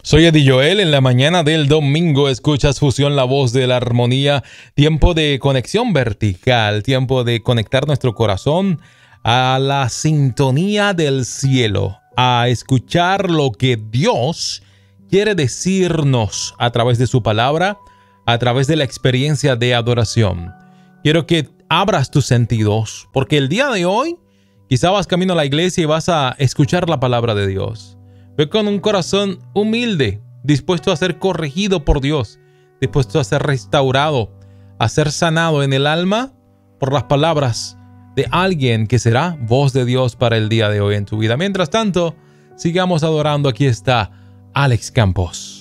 Soy Eddie Joel. En la mañana del domingo escuchas Fusión, la voz de la armonía. Tiempo de conexión vertical, tiempo de conectar nuestro corazón a la sintonía del cielo, a escuchar lo que Dios quiere decirnos a través de su palabra, a través de la experiencia de adoración. Quiero que abras tus sentidos, porque el día de hoy quizá vas camino a la iglesia y vas a escuchar la palabra de Dios. Ve con un corazón humilde, dispuesto a ser corregido por Dios, dispuesto a ser restaurado, a ser sanado en el alma por las palabras de alguien que será voz de Dios para el día de hoy en tu vida. Mientras tanto, sigamos adorando. Aquí está Alex Campos.